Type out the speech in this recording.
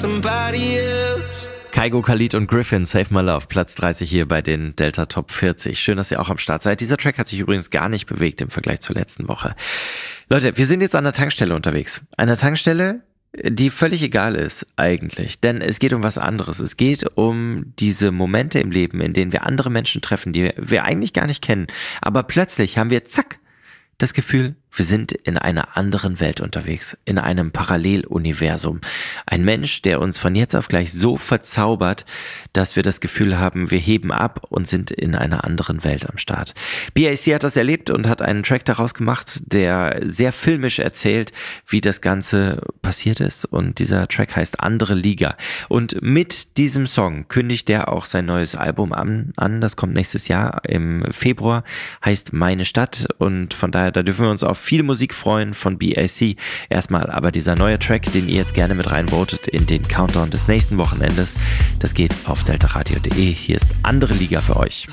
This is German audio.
somebody else. Kygo, Khalid und Griffin, Save My Love, Platz 30 hier bei den Delta Top 40. Schön, dass ihr auch am Start seid. Dieser Track hat sich übrigens gar nicht bewegt im Vergleich zur letzten Woche. Leute, wir sind jetzt an der Tankstelle unterwegs. Eine Tankstelle, die völlig egal ist eigentlich, denn es geht um was anderes. Es geht um diese Momente im Leben, in denen wir andere Menschen treffen, die wir eigentlich gar nicht kennen. Aber plötzlich haben wir, zack, das Gefühl, wir sind in einer anderen Welt unterwegs, in einem Paralleluniversum. Ein Mensch, der uns von jetzt auf gleich so verzaubert, dass wir das Gefühl haben, wir heben ab und sind in einer anderen Welt am Start. BAC hat das erlebt und hat einen Track daraus gemacht, der sehr filmisch erzählt, wie das Ganze passiert ist. Und dieser Track heißt Andere Liga. Und mit diesem Song kündigt er auch sein neues Album an. Das kommt nächstes Jahr im Februar, heißt Meine Stadt. Und von daher, da dürfen wir uns auf viel Musik freuen von BAC. Erstmal aber dieser neue Track, den ihr jetzt gerne mit reinvotet in den Countdown des nächsten Wochenendes. Das geht auf deltaradio.de. Hier ist Andere Liga für euch.